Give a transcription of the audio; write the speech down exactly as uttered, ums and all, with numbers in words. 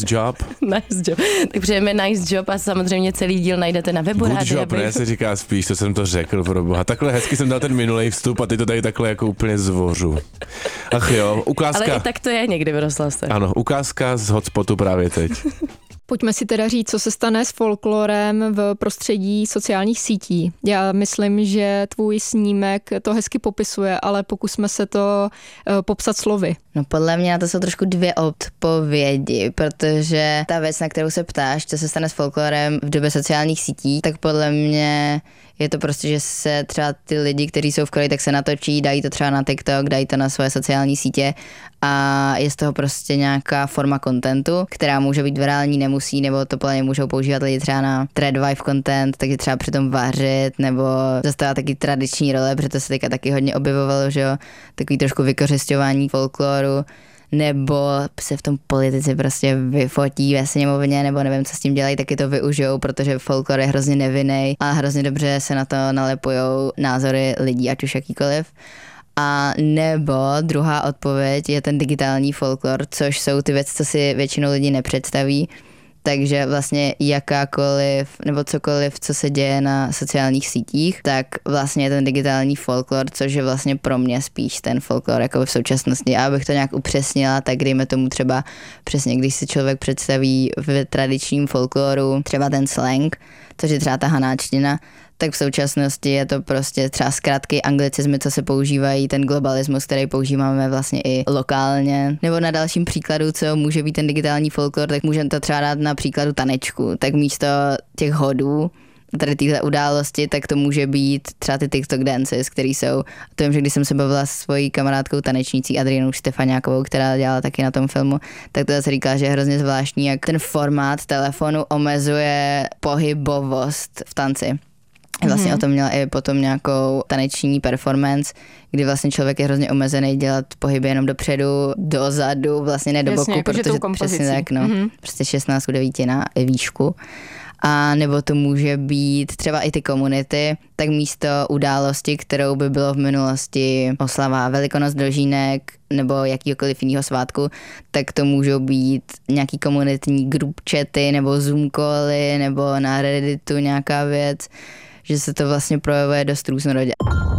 Nice job. Nice job. Tak přejeme nice job a samozřejmě celý díl najdete na webu. Good Rádia job, Wave. ne, se říká spíš, to jsem to řekl, proboha. Takhle hezky jsem dal ten minulej vstup a ty to tady takhle jako úplně zvořu. Ach jo, ukázka. Ale i tak to je někdy v rozhlase. Ano, ukázka z hotspotu právě teď. Pojďme si teda říct, co se stane s folklorem v prostředí sociálních sítí. Já myslím, že tvůj snímek to hezky popisuje, ale pokusme se to uh, popsat slovy. No podle mě to jsou trošku dvě odpovědi, protože ta věc, na kterou se ptáš, co se stane s folklorem v době sociálních sítí, tak podle mě je to prostě, že se třeba ty lidi, kteří jsou v koleji, tak se natočí, dají to třeba na TikTok, dají to na svoje sociální sítě a je z toho prostě nějaká forma kontentu, která může být virální, nemusí, nebo to plně můžou používat lidi třeba na thread vibe content, takže třeba přitom vařit, nebo zastávat taky tradiční role, protože to se teďka taky hodně objevovalo, že jo, takový trošku vykořisťování folkloru, nebo se v tom politici prostě vyfotí ve sněmovně, nebo nevím, co s tím dělají, taky to využijou, protože folklor je hrozně nevinnej a hrozně dobře se na to nalepujou názory lidí, ať už jakýkoliv. A nebo druhá odpověď je ten digitální folklor, což jsou ty věci, co si většinou lidi nepředstaví. Takže vlastně jakákoliv, nebo cokoliv, co se děje na sociálních sítích, tak vlastně je ten digitální folklor, což je vlastně pro mě spíš ten folklor jako v současnosti. A abych to nějak upřesnila, tak dejme tomu třeba přesně, když si člověk představí v tradičním folkloru třeba ten slang, což je třeba ta hanáčtina, tak v současnosti je to prostě třeba zkratky, anglicizmy, co se používají, ten globalismus, který používáme vlastně i lokálně. Nebo na dalším příkladu, co může být ten digitální folklor, tak můžeme to třeba dát na příkladu tanečku. Tak místo těch hodů, tady tyhle události, tak to může být třeba ty TikTok dances, který jsou, to vím, že když jsem se bavila s svojí kamarádkou tanečnící Adrianou Štefaniákovou, která dělala taky na tom filmu, tak to zase říká, že je hrozně zvláštní, jak ten formát telefonu omezuje pohybovost v tanci. Vlastně mm-hmm. o tom měla i potom nějakou taneční performance, kdy vlastně člověk je hrozně omezený dělat pohyby jenom dopředu, dozadu, vlastně ne do boku, jako, protože přesně tak, no, mm-hmm. prostě šestnáct devět na výšku. A nebo to může být třeba i ty komunity, tak místo události, kterou by bylo v minulosti oslava Velikonoc, Dožínek nebo jakýkoliv jiného svátku, tak to můžou být nějaký komunitní group chaty nebo Zoom cally nebo na Redditu nějaká věc, že se to vlastně projevuje dost různorodě.